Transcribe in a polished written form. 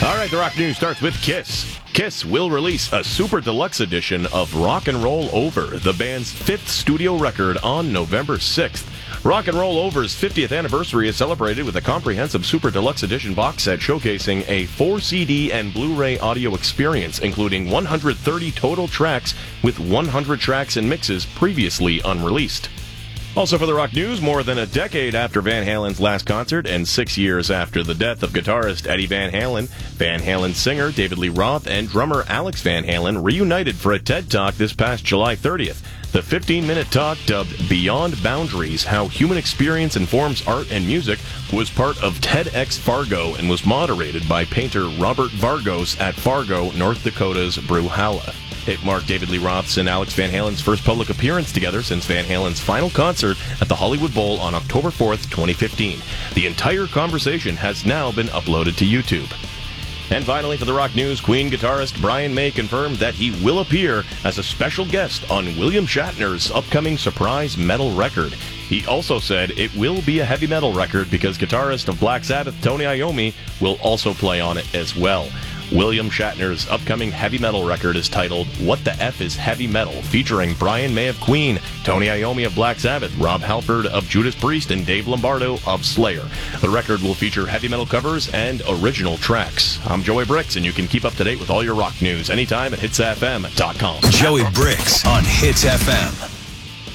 All right, the rock news starts with Kiss. Kiss will release a super deluxe edition of Rock and Roll Over, the band's 5th studio record, on November 6th. Rock and Roll Over's 50th anniversary is celebrated with a comprehensive super deluxe edition box set showcasing a 4-CD and Blu-ray audio experience, including 130 total tracks with 100 tracks and mixes previously unreleased. Also for the rock news, more than a decade after Van Halen's last concert and 6 years after the death of guitarist Eddie Van Halen singer David Lee Roth and drummer Alex Van Halen reunited for a TED Talk this past July 30th. The 15-minute talk, dubbed Beyond Boundaries, How Human Experience Informs Art and Music, was part of TEDx Fargo and was moderated by painter Robert Vargos at Fargo, North Dakota's Bruhala. It marked David Lee Roth's and Alex Van Halen's first public appearance together since Van Halen's final concert at the Hollywood Bowl on October 4th, 2015. The entire conversation has now been uploaded to YouTube. And finally, for the rock news, Queen guitarist Brian May confirmed that he will appear as a special guest on William Shatner's upcoming surprise metal record. He also said it will be a heavy metal record because guitarist of Black Sabbath Tony Iommi will also play on it as well. William Shatner's upcoming heavy metal record is titled What the F is Heavy Metal, featuring Brian May of Queen, Tony Iommi of Black Sabbath, Rob Halford of Judas Priest, and Dave Lombardo of Slayer. The record will feature heavy metal covers and original tracks. I'm Joey Bricks, and you can keep up to date with all your rock news anytime at hitsfm.com. Joey Bricks on Hits FM.